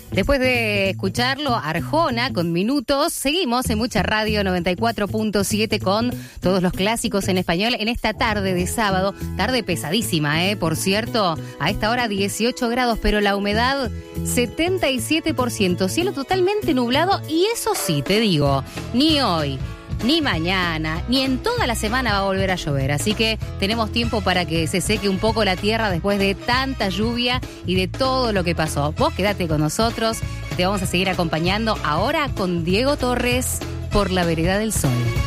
Después de escucharlo, Arjona con Minutos, seguimos en Mucha Radio 94.7 con todos los clásicos en español en esta tarde de sábado, tarde pesadísima, por cierto, a esta hora 18 grados, pero la humedad 77%, cielo totalmente nublado y eso sí, te digo, ni hoy, ni mañana, ni en toda la semana va a volver a llover. Así que tenemos tiempo para que se seque un poco la tierra después de tanta lluvia y de todo lo que pasó. Vos quedate con nosotros, te vamos a seguir acompañando ahora con Diego Torres por la Vereda del Sol.